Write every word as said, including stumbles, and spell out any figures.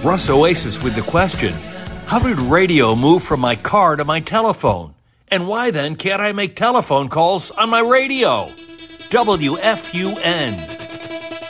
Russ Oasis with the question, how did radio move from my car to my telephone? And why then can't I make telephone calls on my radio? W F U N.